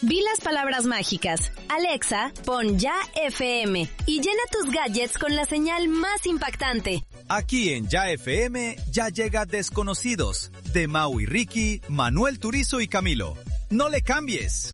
Di las palabras mágicas. Alexa, pon Ya FM y llena tus gadgets con la señal más impactante. Aquí en Ya FM ya llega Desconocidos, de Mau y Ricky, Manuel Turizo y Camilo. No le cambies.